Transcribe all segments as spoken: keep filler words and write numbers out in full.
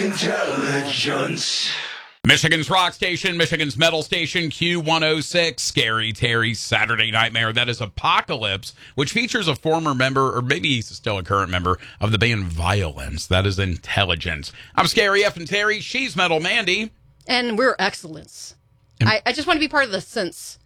Intelligence. Michigan's rock station, Michigan's metal station, Q one oh six, Scary Terry's Saturday Nightmare. That is Apocalypse, which features a former member, or maybe he's still a current member, of the band Violence. That is Intelligence. I'm Scary F and Terry. She's Metal Mandy. And we're excellence. And- I, I just want to be part of the sense.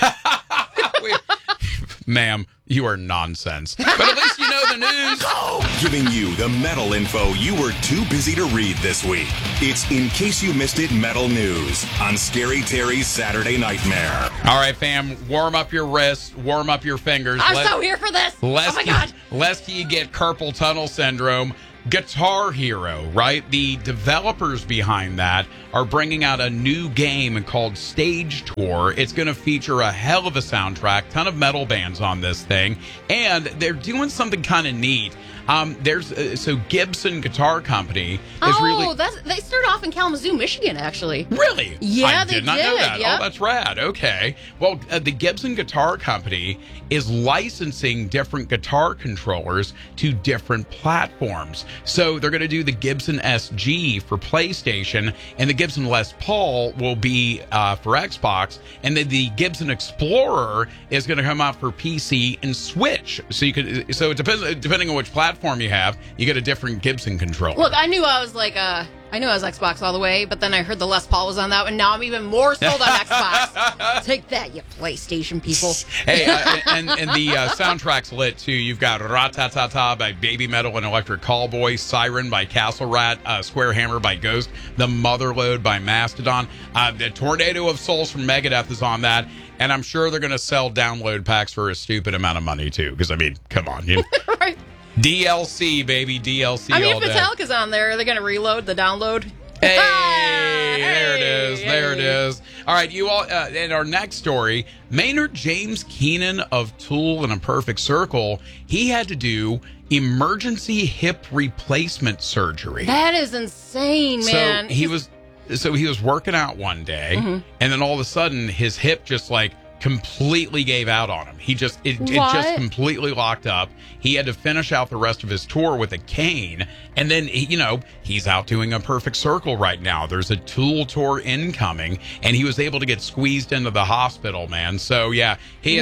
Ma'am, you are nonsense. But at least you know the news. Giving you the metal info you were too busy to read this week. It's In Case You Missed It Metal News on Scary Terry's Saturday Nightmare. All right, fam, warm up your wrists, warm up your fingers. I'm Let- so here for this. Lest Oh, my God. You, lest you get carpal tunnel syndrome. Guitar Hero, right? The developers behind that are bringing out a new game called Stage Tour. It's going to feature a hell of a soundtrack, ton of metal bands on this thing, and they're doing something kind of neat. Um, there's uh, so Gibson Guitar Company is oh, really that's, they started off in Kalamazoo, Michigan, actually. really. Yeah, I they did not know did, that. yeah. Oh, that's rad. Okay. Well, uh, the Gibson Guitar Company is licensing different guitar controllers to different platforms. So they're going to do the Gibson S G for PlayStation, and the Gibson Les Paul will be uh, for Xbox, and then the Gibson Explorer is going to come out for P C and Switch. So you could. So it depends. Depending on which platform you have, you get a different Gibson controller. Look, I knew I was like, uh, I knew I was Xbox all the way, but then I heard the Les Paul was on that, and now I'm even more sold on Xbox. Take that, you PlayStation people. Hey, uh, and, and the uh, soundtrack's lit, too. You've got Ra-Ta-Ta-Ta by Baby Metal and Electric Callboy, Siren by Castle Rat, uh, Square Hammer by Ghost, The Motherlode by Mastodon, uh, the Tornado of Souls from Megadeth is on that, and I'm sure they're going to sell download packs for a stupid amount of money, too, because, I mean, come on. You Right. D L C, baby, D L C I mean, all if day. Metallica's on there, are they going to reload the download? Hey, Ah, there it hey, is. There it hey. is. All right, you all. Uh, in our next story, Maynard James Keenan of Tool and A Perfect Circle, he had to do emergency hip replacement surgery. That is insane, man. So he was, so he was working out one day, Mm-hmm. and then all of a sudden, his hip just like completely gave out on him. He just it, it What? just completely locked up. He had to finish out the rest of his tour with a cane, and then he, you know he's out doing A Perfect Circle right now. There's a Tool tour incoming, and he was able to get squeezed into the hospital, man. So yeah, he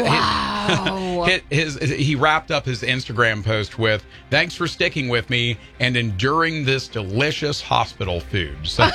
Wow. his, his he wrapped up his Instagram post with "Thanks for sticking with me and enduring this delicious hospital food." So.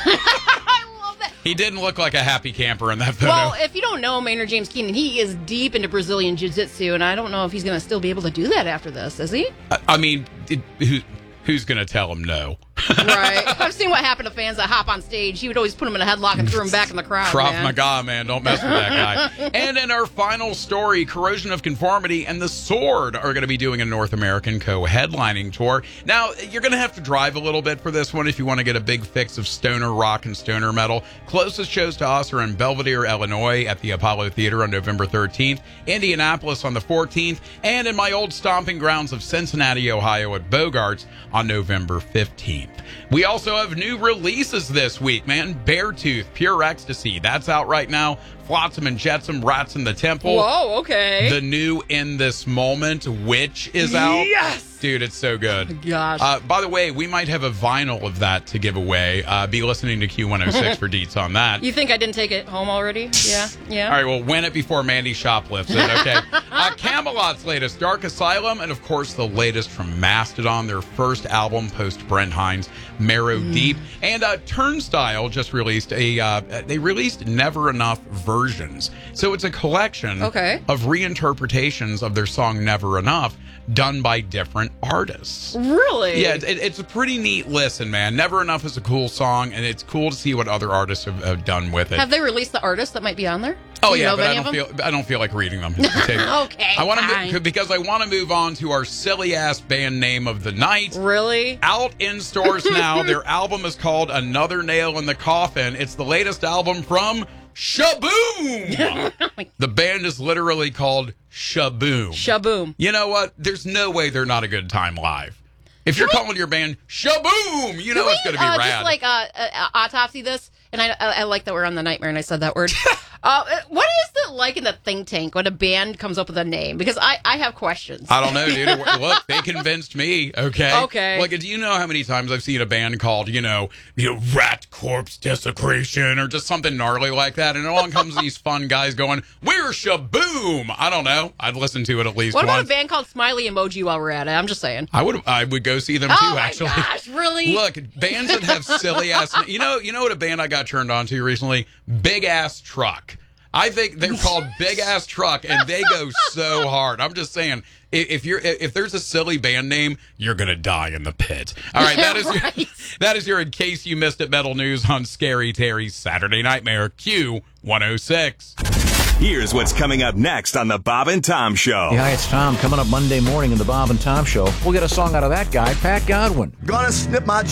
I love that. He didn't look like a happy camper in that photo. Well, if you don't know Maynard James Keenan, he is deep into Brazilian Jiu-Jitsu, and I don't know if he's going to still be able to do that after this, is he? I, I mean, it, who, who's going to tell him no? Right. I've seen what happened to fans that hop on stage. He would always put them in a headlock and throw him back in the crowd. Krav man. Maga, man. Don't mess with that guy. And in our final story, Corrosion of Conformity and The Sword are going to be doing a North American co-headlining tour. Now, you're going to have to drive a little bit for this one if you want to get a big fix of stoner rock and stoner metal. Closest shows to us are in Belvedere, Illinois at the Apollo Theater on November thirteenth, Indianapolis on the fourteenth, and in my old stomping grounds of Cincinnati, Ohio at Bogarts on November fifteenth. We also have new releases this week, man. Beartooth, Pure Ecstasy. That's out right now. Flotsam and Jetsam, Rats in the Temple. Whoa, okay. The new In This Moment, Witch, is out. Yes! Dude, it's so good. Gosh. Uh, by the way, we might have a vinyl of that to give away. Uh, be listening to Q one oh six for deets on that. You think I didn't take it home already? Yeah, yeah. All right, well, win it before Mandy shoplifts it, okay? uh, Camelot's latest, Dark Asylum, and of course the latest from Mastodon, their first album post Brent Hines, Marrow Mm. Deep. And uh, Turnstile just released a, uh, they released Never Enough versions. So it's a collection Okay. of reinterpretations of their song Never Enough done by different artists. Really? Yeah, it, it's a pretty neat listen, man. Never Enough is a cool song, and it's cool to see what other artists have, have done with it. Have they released the artists that might be on there? Oh Do you yeah, know but of I any don't of them? feel I don't feel like reading them. Okay, I want fine. to because I want to move on to our silly ass band name of the night. Really? Out in stores now. Their album is called Another Nail in the Coffin. It's the latest album from Shaboom. The band is literally called Shaboom. Shaboom. You know what? There's no way they're not a good time live. If you're calling your band Shaboom, you know Can it's we, going to be uh, rad. Just like uh, uh, autopsy this, and I, I I like that we're on the nightmare, and I said that word. uh, what is it like in the think tank when a band comes up with a name? Because I, I have questions. I don't know, dude. Look, they convinced me. Okay. Okay. Like, do you know how many times I've seen a band called, you know, you know, Rat Corpse Desecration or just something gnarly like that, and along comes these fun guys going, "We're Shaboom." I don't know. I'd listen to it at least What about once. a band called Smiley Emoji while we're at it? I'm just saying. I would I would go see them too. Oh my actually, gosh, really? Look, bands that have silly ass. You know, you know what a band I got turned on to recently? Big Ass Truck. I think they're called Big Ass Truck, and they go so hard. I'm just saying, if if you're if there's a silly band name, you're gonna die in the pit. All right, that is Right. your, that is your in case you missed it metal news on Scary Terry's Saturday Nightmare Q one oh six. Here's what's coming up next on the Bob and Tom Show. Yeah, hi, it's Tom. Coming up Monday morning in the Bob and Tom Show, we'll get a song out of that guy, Pat Godwin. Gonna snip my